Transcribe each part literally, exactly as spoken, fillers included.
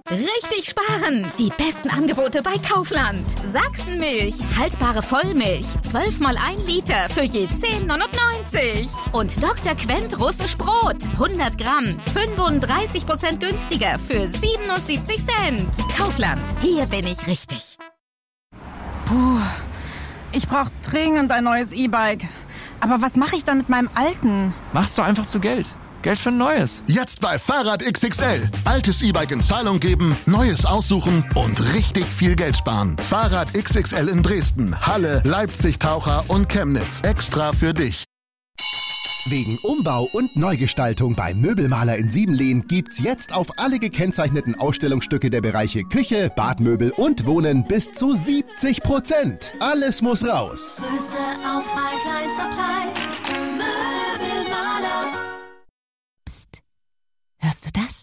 Richtig sparen! Die besten Angebote bei Kaufland. Sachsenmilch, haltbare Vollmilch, zwölf mal ein Liter für je zehn neunundneunzig. Und Doktor Quent Russisch Brot, hundert Gramm, fünfunddreißig Prozent günstiger für siebenundsiebzig Cent. Kaufland, hier bin ich richtig. Puh, ich brauche dringend ein neues E-Bike. Aber was mache ich dann mit meinem alten? Machst du einfach zu Geld. Geld für ein neues. Jetzt bei Fahrrad X X L. Altes E-Bike in Zahlung geben, neues aussuchen und richtig viel Geld sparen. Fahrrad X X L in Dresden, Halle, Leipzig, Taucher und Chemnitz. Extra für dich. Wegen Umbau und Neugestaltung beim Möbelmaler in Siebenlehn gibt's jetzt auf alle gekennzeichneten Ausstellungsstücke der Bereiche Küche, Badmöbel und Wohnen bis zu siebzig Prozent. Alles muss raus. Größte Auswahl, kleinster Preis. Möbelmaler. Psst. Hörst du das?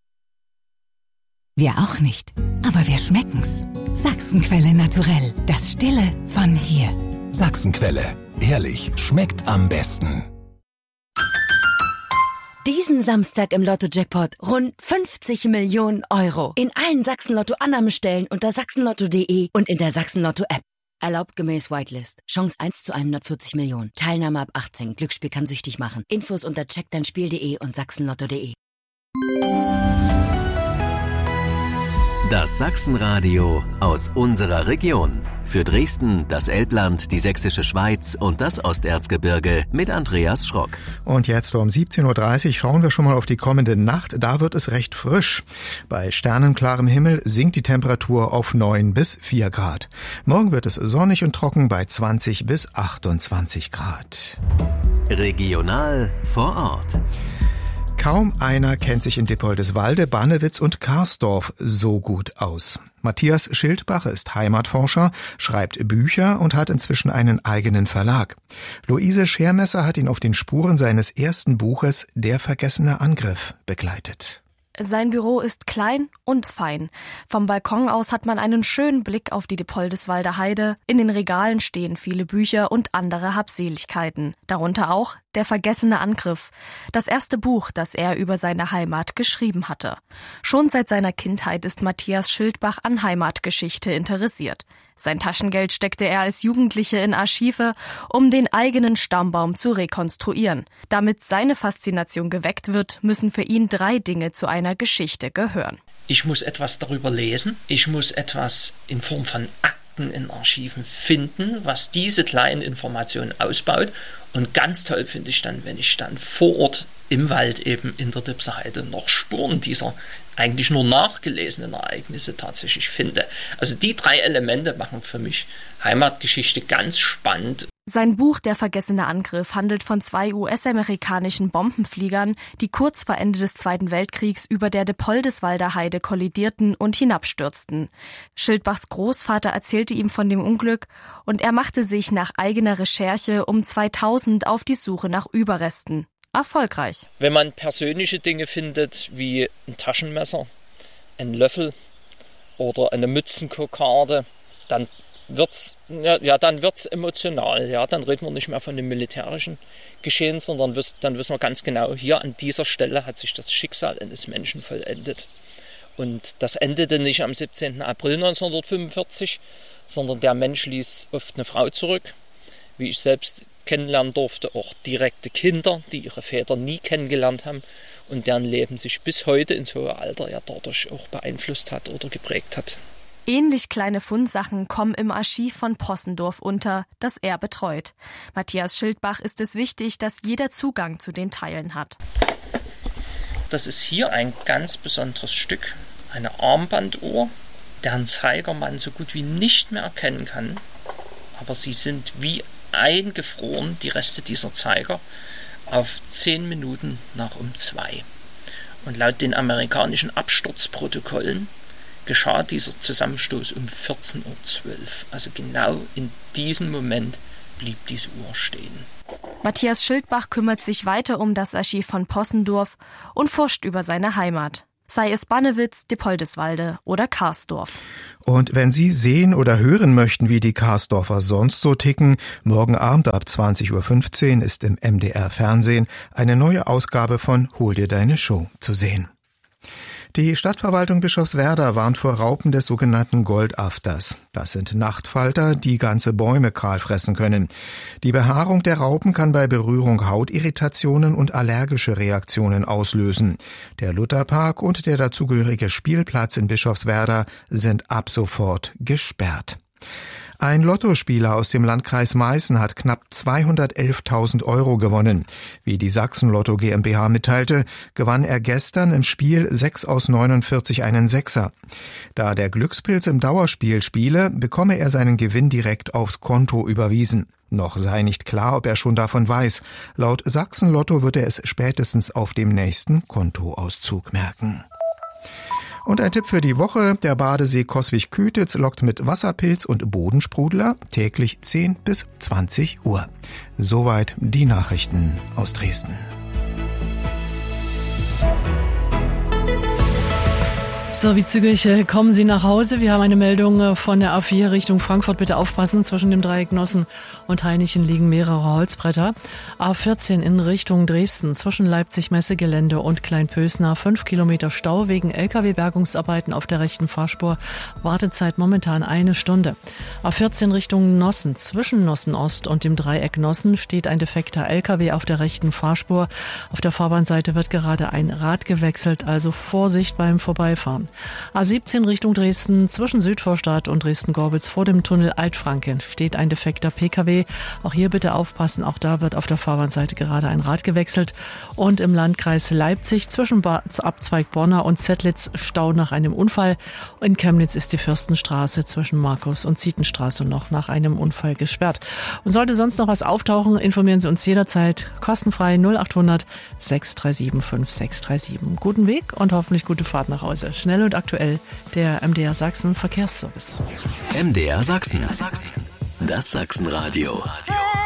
Wir auch nicht, aber wir schmecken's. Sachsenquelle naturell. Das Stille von hier. Sachsenquelle. Ehrlich, schmeckt am besten. Diesen Samstag im Lotto-Jackpot rund fünfzig Millionen Euro. In allen Sachsen-Lotto-Annahmestellen unter sachsenlotto punkt de und in der Sachsen-Lotto-App. Erlaubt gemäß Whitelist. Chance eins zu hundertvierzig Millionen. Teilnahme ab achtzehn. Glücksspiel kann süchtig machen. Infos unter check dein spiel punkt de und sachsenlotto punkt de. Das Sachsenradio aus unserer Region. Für Dresden, das Elbland, die Sächsische Schweiz und das Osterzgebirge mit Andreas Schrock. Und jetzt um siebzehn Uhr dreißig schauen wir schon mal auf die kommende Nacht. Da wird es recht frisch. Bei sternenklarem Himmel sinkt die Temperatur auf neun bis vier Grad. Morgen wird es sonnig und trocken bei zwanzig bis achtundzwanzig Grad. Regional vor Ort. Kaum einer kennt sich in Dippoldiswalde, Bannewitz und Karsdorf so gut aus. Matthias Schildbach ist Heimatforscher, schreibt Bücher und hat inzwischen einen eigenen Verlag. Luise Schermesser hat ihn auf den Spuren seines ersten Buches Der vergessene Angriff begleitet. Sein Büro ist klein und fein. Vom Balkon aus hat man einen schönen Blick auf die Dippoldiswalder Heide. In den Regalen stehen viele Bücher und andere Habseligkeiten. Darunter auch Der vergessene Angriff, das erste Buch, das er über seine Heimat geschrieben hatte. Schon seit seiner Kindheit ist Matthias Schildbach an Heimatgeschichte interessiert. Sein Taschengeld steckte er als Jugendliche in Archive, um den eigenen Stammbaum zu rekonstruieren. Damit seine Faszination geweckt wird, müssen für ihn drei Dinge zu einer Geschichte gehören. Ich muss etwas darüber lesen, ich muss etwas in Form von Akten in Archiven finden, was diese kleinen Informationen ausbaut. Und ganz toll finde ich dann, wenn ich dann vor Ort im Wald eben in der Dipser Heide noch Spuren dieser eigentlich nur nachgelesenen Ereignisse tatsächlich finde. Also die drei Elemente machen für mich Heimatgeschichte ganz spannend. Sein Buch Der vergessene Angriff handelt von zwei U S-amerikanischen Bombenfliegern, die kurz vor Ende des Zweiten Weltkriegs über der Dippoldiswalder Heide kollidierten und hinabstürzten. Schildbachs Großvater erzählte ihm von dem Unglück und er machte sich nach eigener Recherche um zweitausend auf die Suche nach Überresten. Erfolgreich. Wenn man persönliche Dinge findet, wie ein Taschenmesser, ein Löffel oder eine Mützenkokarde, dann wird's, ja, ja, dann wird's emotional. Ja, dann reden wir nicht mehr von dem militärischen Geschehen, sondern wiss, dann wissen wir ganz genau, hier an dieser Stelle hat sich das Schicksal eines Menschen vollendet. Und das endete nicht am siebzehnten April neunzehnhundertfünfundvierzig, sondern der Mensch ließ oft eine Frau zurück, wie ich selbst kennenlernen durfte, auch direkte Kinder, die ihre Väter nie kennengelernt haben und deren Leben sich bis heute ins hohe Alter ja dadurch auch beeinflusst hat oder geprägt hat. Ähnlich kleine Fundsachen kommen im Archiv von Possendorf unter, das er betreut. Matthias Schildbach ist es wichtig, dass jeder Zugang zu den Teilen hat. Das ist hier ein ganz besonderes Stück, eine Armbanduhr, deren Zeiger man so gut wie nicht mehr erkennen kann, aber sie sind wie eingefroren, die Reste dieser Zeiger, auf zehn Minuten nach um zwei. Und laut den amerikanischen Absturzprotokollen geschah dieser Zusammenstoß um vierzehn Uhr zwölf. Also genau in diesem Moment blieb diese Uhr stehen. Matthias Schildbach kümmert sich weiter um das Archiv von Possendorf und forscht über seine Heimat. Sei es Bannewitz, Dippoldiswalde oder Karsdorf. Und wenn Sie sehen oder hören möchten, wie die Karsdorfer sonst so ticken, morgen Abend ab zwanzig Uhr fünfzehn ist im M D R Fernsehen eine neue Ausgabe von Hol dir deine Show zu sehen. Die Stadtverwaltung Bischofswerda warnt vor Raupen des sogenannten Goldafters. Das sind Nachtfalter, die ganze Bäume kahl fressen können. Die Behaarung der Raupen kann bei Berührung Hautirritationen und allergische Reaktionen auslösen. Der Lutherpark und der dazugehörige Spielplatz in Bischofswerda sind ab sofort gesperrt. Ein Lottospieler aus dem Landkreis Meißen hat knapp zweihundertelftausend Euro gewonnen. Wie die Sachsen-Lotto GmbH mitteilte, gewann er gestern im Spiel sechs aus neunundvierzig einen Sechser. Da der Glückspilz im Dauerspiel spiele, bekomme er seinen Gewinn direkt aufs Konto überwiesen. Noch sei nicht klar, ob er schon davon weiß. Laut Sachsen-Lotto wird er es spätestens auf dem nächsten Kontoauszug merken. Und ein Tipp für die Woche: Der Badesee Coswig-Kütitz lockt mit Wasserpilz und Bodensprudler täglich zehn bis zwanzig Uhr. Soweit die Nachrichten aus Dresden. So, wie zügig kommen Sie nach Hause? Wir haben eine Meldung von der A vier Richtung Frankfurt. Bitte aufpassen, zwischen dem Dreieck Nossen und Hainichen liegen mehrere Holzbretter. A vierzehn in Richtung Dresden, zwischen Leipzig-Messegelände und Kleinpösna, fünf Kilometer Stau wegen L K W-Bergungsarbeiten auf der rechten Fahrspur. Wartezeit momentan eine Stunde. A vierzehn Richtung Nossen, zwischen Nossen Ost und dem Dreieck Nossen steht ein defekter L K W auf der rechten Fahrspur. Auf der Fahrbahnseite wird gerade ein Rad gewechselt, also Vorsicht beim Vorbeifahren. A siebzehn Richtung Dresden, zwischen Südvorstadt und Dresden-Gorbitz vor dem Tunnel Altfranken steht ein defekter P K W. Auch hier bitte aufpassen, auch da wird auf der Fahrbahnseite gerade ein Rad gewechselt. Und im Landkreis Leipzig zwischen Abzweig Borna und Zettlitz Stau nach einem Unfall. In Chemnitz ist die Fürstenstraße zwischen Markus und Zietenstraße noch nach einem Unfall gesperrt. Und sollte sonst noch was auftauchen, informieren Sie uns jederzeit kostenfrei null achthundert sechs drei sieben fünf sechs drei sieben. Guten Weg und hoffentlich gute Fahrt nach Hause. Schnell und aktuell der M D R Sachsen Verkehrsservice. M D R Sachsen. Das Sachsenradio.